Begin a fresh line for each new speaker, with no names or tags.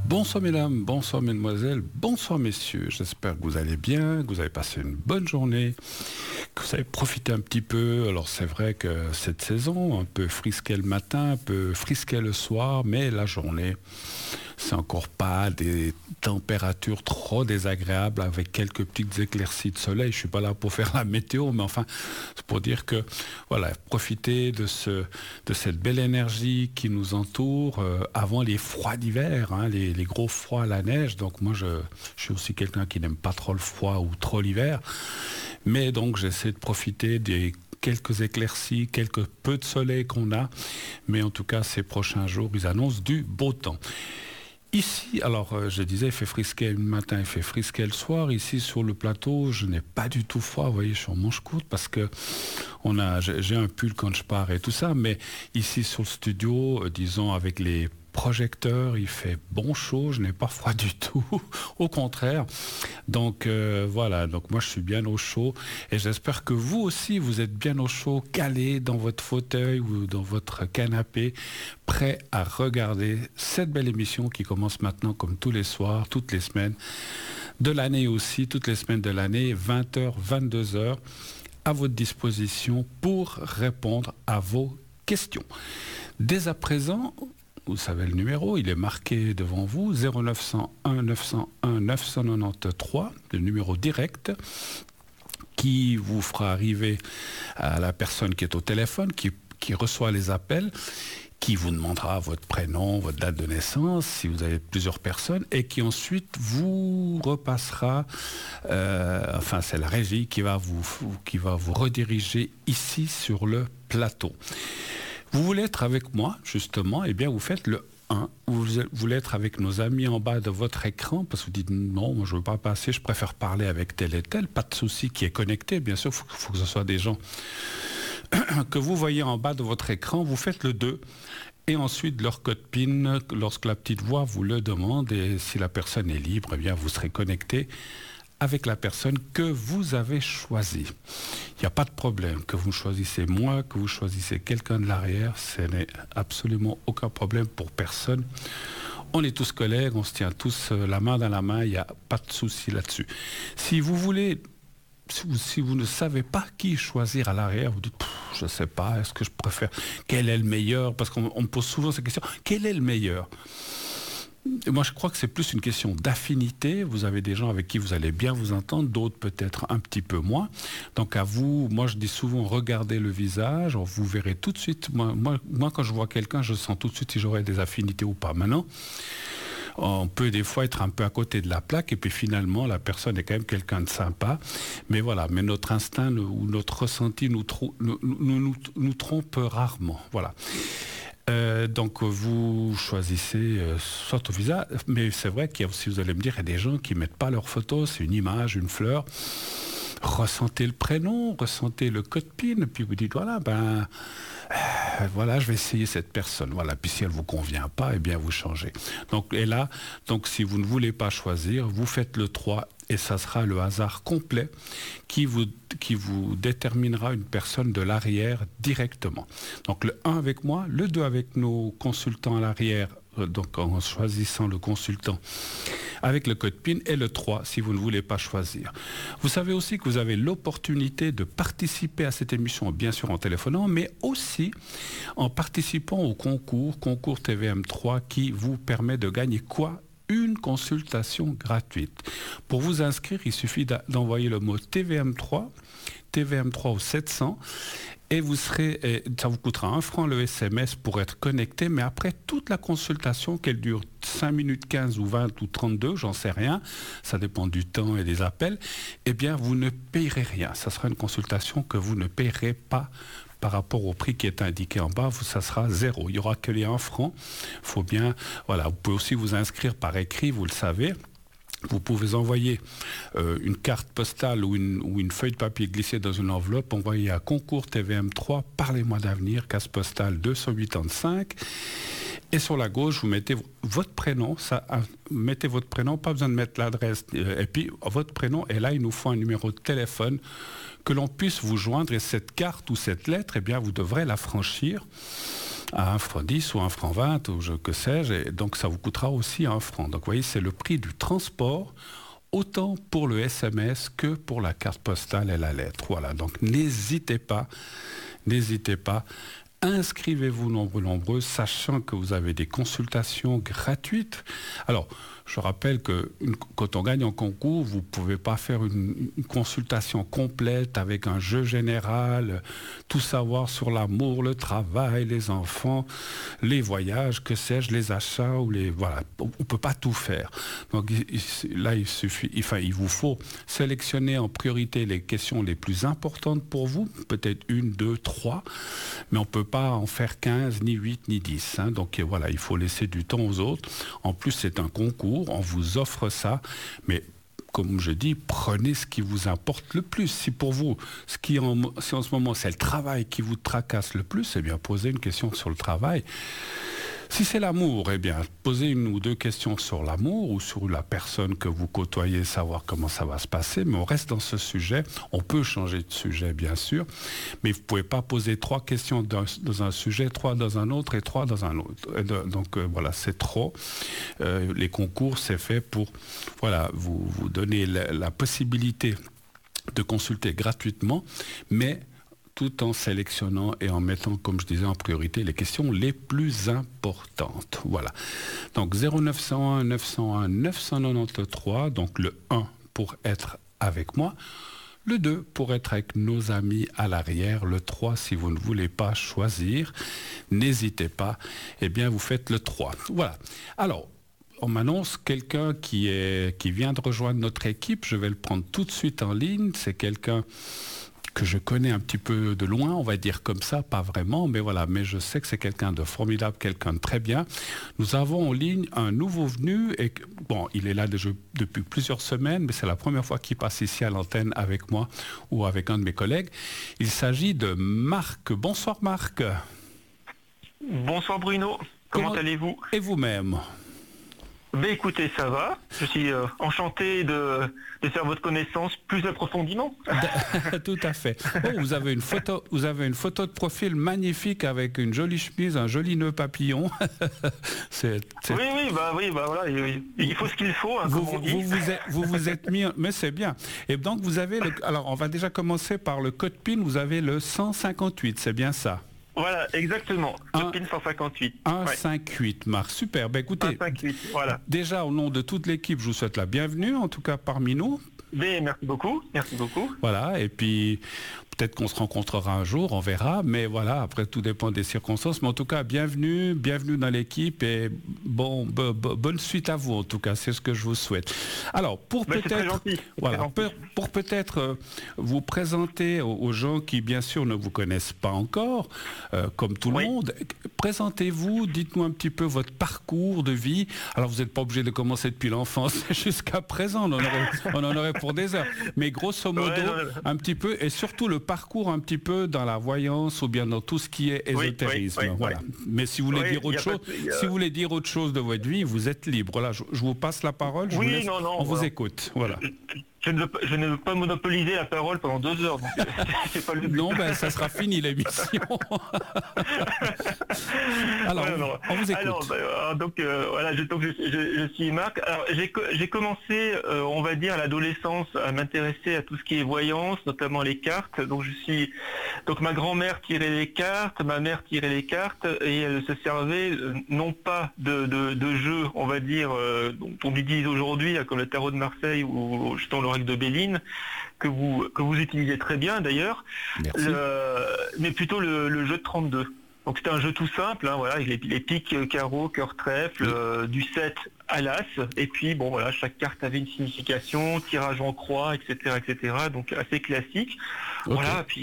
Bonsoir mesdames, bonsoir mesdemoiselles, bonsoir messieurs. J'espère que vous allez bien, que vous avez passé une bonne journée, que vous avez profité un petit peu. Alors c'est vrai que cette saison, un peu frisquet le matin, un peu frisquet le soir, mais la journée, c'est encore pas des températures trop désagréables avec quelques petites éclaircies de soleil. Je suis pas là pour faire la météo, mais enfin, c'est pour dire que, voilà, profitez de cette belle énergie qui nous entoure avant les froids d'hiver, hein, les gros froids à la neige. Donc moi, je suis aussi quelqu'un qui n'aime pas trop le froid ou trop l'hiver. Mais donc, j'essaie de profiter des quelques éclaircies, quelques peu de soleil qu'on a. Mais en tout cas, ces prochains jours, ils annoncent du beau temps. Ici, alors je disais, il fait frisquet le matin, il fait frisquet le soir. Ici, sur le plateau, je n'ai pas du tout froid. Vous voyez, je suis en manche courte parce que j'ai un pull quand je pars et tout ça. Mais ici, sur le studio, disons, avec les projecteurs, il fait bon chaud, je n'ai pas froid du tout, au contraire. Donc voilà, donc moi je suis bien au chaud et j'espère que vous aussi vous êtes bien au chaud, calé dans votre fauteuil ou dans votre canapé, prêt à regarder cette belle émission qui commence maintenant comme tous les soirs, toutes les semaines de l'année aussi, toutes les semaines de l'année, 20h, 22h, à votre disposition pour répondre à vos questions. Dès à présent, vous savez le numéro, il est marqué devant vous, 0901 901 993, le numéro direct qui vous fera arriver à la personne qui est au téléphone, qui reçoit les appels, qui vous demandera votre prénom, votre date de naissance, si vous avez plusieurs personnes, et qui ensuite vous repassera, enfin c'est la régie qui va vous rediriger ici sur le plateau. Vous voulez être avec moi, justement, eh bien, vous faites le 1. Vous voulez être avec nos amis en bas de votre écran, parce que vous dites, non, moi, je ne veux pas passer, je préfère parler avec tel et tel. Pas de souci qui est connecté, bien sûr, il faut que ce soit des gens que vous voyez en bas de votre écran. Vous faites le 2. Et ensuite, leur code PIN, lorsque la petite voix vous le demande, et si la personne est libre, eh bien, vous serez connecté avec la personne que vous avez choisie. Il n'y a pas de problème que vous choisissez moi, que vous choisissez quelqu'un de l'arrière, ce n'est absolument aucun problème pour personne. On est tous collègues, on se tient tous la main dans la main, il n'y a pas de souci là-dessus. Si vous voulez, si vous ne savez pas qui choisir à l'arrière, vous dites, je ne sais pas, est-ce que je préfère, quel est le meilleur? Parce qu'on me pose souvent cette question, quel est le meilleur? Moi, je crois que c'est plus une question d'affinité. Vous avez des gens avec qui vous allez bien vous entendre, d'autres peut-être un petit peu moins. Donc à vous, moi je dis souvent, regardez le visage, vous verrez tout de suite. Moi, quand je vois quelqu'un, je sens tout de suite si j'aurai des affinités ou pas. Maintenant, on peut des fois être un peu à côté de la plaque et puis finalement, la personne est quand même quelqu'un de sympa. Mais voilà, mais notre instinct ou notre ressenti nous trompe rarement. Voilà. Donc vous choisissez soit au visage, mais c'est vrai qu'il y a aussi, vous allez me dire, il y a des gens qui ne mettent pas leur photo, c'est une image, une fleur. Ressentez le prénom, ressentez le code PIN, et puis vous dites, voilà, voilà, je vais essayer cette personne. Voilà, puis si elle ne vous convient pas, eh bien vous changez. Donc, et là, donc si vous ne voulez pas choisir, vous faites le 3 et ça sera le hasard complet qui vous déterminera une personne de l'arrière directement. Donc le 1 avec moi, le 2 avec nos consultants à l'arrière, donc en choisissant le consultant avec le code PIN, et le 3 si vous ne voulez pas choisir. Vous savez aussi que vous avez l'opportunité de participer à cette émission, bien sûr en téléphonant, mais aussi en participant au concours TVM3 qui vous permet de gagner quoi? Une consultation gratuite. Pour vous inscrire, il suffit d'envoyer le mot TVM3 au 700 et ça vous coûtera 1 franc le SMS pour être connecté, mais après toute la consultation, qu'elle dure 5 minutes 15 ou 20 ou 32, j'en sais rien, ça dépend du temps et des appels, eh bien vous ne payerez rien. Ça sera une consultation que vous ne payerez pas par rapport au prix qui est indiqué en bas, ça sera 0. Il n'y aura que les 1 franc. Faut bien, voilà, vous pouvez aussi vous inscrire par écrit, vous le savez. Vous pouvez envoyer une carte postale ou une feuille de papier glissée dans une enveloppe, envoyée à concours TVM3, Parlez-moi d'avenir, case postale 285. Et sur la gauche, vous mettez votre prénom, mettez votre prénom, pas besoin de mettre l'adresse, et puis votre prénom, et là, il nous faut un numéro de téléphone que l'on puisse vous joindre, et cette carte ou cette lettre, eh bien, vous devrez la franchir à 1 franc 10 ou 1 franc 20 ou que sais-je, et donc ça vous coûtera aussi 1 franc. Donc vous voyez, c'est le prix du transport, autant pour le SMS que pour la carte postale et la lettre. Voilà, donc n'hésitez pas, inscrivez-vous nombreux, sachant que vous avez des consultations gratuites. Alors, je rappelle que quand on gagne un concours, vous ne pouvez pas faire une consultation complète avec un jeu général, tout savoir sur l'amour, le travail, les enfants, les voyages, que sais-je, les achats ou les voilà. On ne peut pas tout faire. Donc là, il vous faut sélectionner en priorité les questions les plus importantes pour vous, peut-être 1, 2, 3, mais on ne peut pas en faire 15, ni 8, ni 10. Hein. Donc voilà, il faut laisser du temps aux autres. En plus, c'est un concours. On vous offre ça, mais comme je dis, prenez ce qui vous importe le plus. Si pour vous, si en ce moment c'est le travail qui vous tracasse le plus, eh bien posez une question sur le travail. Si c'est l'amour, eh bien, posez 1 ou 2 questions sur l'amour ou sur la personne que vous côtoyez, savoir comment ça va se passer, mais on reste dans ce sujet. On peut changer de sujet, bien sûr, mais vous ne pouvez pas poser 3 questions dans un sujet, 3 dans un autre et 3 dans un autre. Donc voilà, c'est trop. Les concours, c'est fait pour vous donner la possibilité de consulter gratuitement, mais tout en sélectionnant et en mettant, comme je disais, en priorité les questions les plus importantes. Voilà. Donc 0901 901 993, donc le 1 pour être avec moi, le 2 pour être avec nos amis à l'arrière, le 3 si vous ne voulez pas choisir, n'hésitez pas, eh bien vous faites le 3. Voilà. Alors, on m'annonce quelqu'un qui vient de rejoindre notre équipe, je vais le prendre tout de suite en ligne, c'est quelqu'un que je connais un petit peu de loin, on va dire comme ça, pas vraiment, mais voilà, mais je sais que c'est quelqu'un de formidable, quelqu'un de très bien. Nous avons en ligne un nouveau venu, et bon, il est là depuis plusieurs semaines, mais c'est la première fois qu'il passe ici à l'antenne avec moi ou avec un de mes collègues. Il s'agit de Marc. Bonsoir Marc.
Bonsoir Bruno, comment allez-vous?
Et vous-même?
Ben écoutez, ça va. Je suis enchanté de faire votre connaissance plus approfondément.
Tout à fait. Oh, vous avez une photo de profil magnifique avec une jolie chemise, un joli nœud papillon.
Oui, voilà. Il faut ce qu'il faut, hein, comme on dit.
Vous vous êtes mis, mais c'est bien. Et donc vous avez alors on va déjà commencer par le code PIN. Vous avez le 158, c'est bien ça?
Voilà, exactement. PIN 158.
158, Marc. Super. Ben, écoutez,
158, voilà.
Déjà, au nom de toute l'équipe, je vous souhaite la bienvenue, en tout cas parmi nous.
Mais merci beaucoup.
Voilà, et puis peut-être qu'on se rencontrera un jour, on verra, mais voilà, après tout dépend des circonstances. Mais en tout cas, bienvenue dans l'équipe et bonne suite à vous, en tout cas, c'est ce que je vous souhaite. Alors, pour peut-être vous présenter aux gens qui, bien sûr, ne vous connaissent pas encore, comme tout le monde, présentez-vous, dites-nous un petit peu votre parcours de vie. Alors, vous n'êtes pas obligé de commencer depuis l'enfance jusqu'à présent, on en aurait pour des heures. Mais grosso modo, un petit peu, et surtout le parcours un petit peu dans la voyance ou bien dans tout ce qui est ésotérisme. Voilà. Mais si vous voulez dire autre chose, si vous voulez dire autre chose de votre vie, vous êtes libre. Là, je vous passe la parole. On vous écoute. Voilà.
Je ne veux pas monopoliser la parole pendant 2 heures. Donc c'est pas le but.
Non, ça sera fini l'émission. Alors, on vous écoute.
Je suis Marc. Alors, j'ai commencé, on va dire, à l'adolescence à m'intéresser à tout ce qui est voyance, notamment les cartes. Donc ma grand-mère tirait les cartes, ma mère tirait les cartes, et elle se servait non pas de jeux, on va dire, dont on utilise aujourd'hui, comme le tarot de Marseille ou justement l'oracle de Béline, que vous utilisez très bien d'ailleurs, mais plutôt le jeu de 32. Donc c'était un jeu tout simple, hein, voilà, avec les piques, carreaux, cœur, trèfle, du 7 à l'as, et puis bon voilà, chaque carte avait une signification, tirage en croix, etc., donc assez classique. Okay. Voilà, puis